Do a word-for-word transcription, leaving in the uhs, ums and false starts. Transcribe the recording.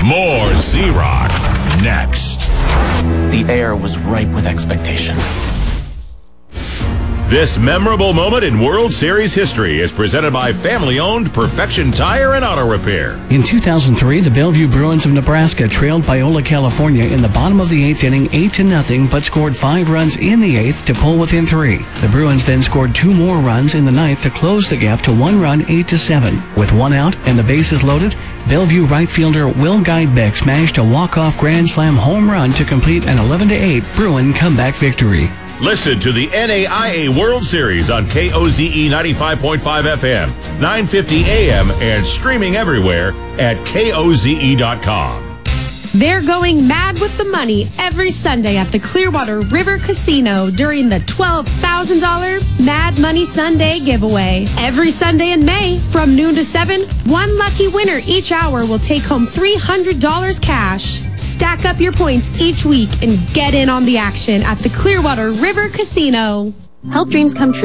More Z-Rock next. The air was ripe with expectation. This memorable moment in World Series history is presented by family-owned Perfection Tire and Auto Repair. In two thousand three, the Bellevue Bruins of Nebraska trailed Biola, California in the bottom of the eighth inning eight to nothing, but scored five runs in the eighth to pull within three. The Bruins then scored two more runs in the ninth to close the gap to one run, eight to seven. With one out and the bases loaded, Bellevue right fielder Will Guidebeck smashed a walk-off grand slam home run to complete an eleven to eight Bruin comeback victory. Listen to the N A I A World Series on K O Z E ninety-five point five F M, nine fifty A M, and streaming everywhere at K O Z E dot com. They're going mad with the money every Sunday at the Clearwater River Casino during the twelve thousand dollars Mad Money Sunday giveaway. Every Sunday in May from noon to seven, one lucky winner each hour will take home three hundred dollars cash. Stack up your points each week and get in on the action at the Clearwater River Casino. Help dreams come true.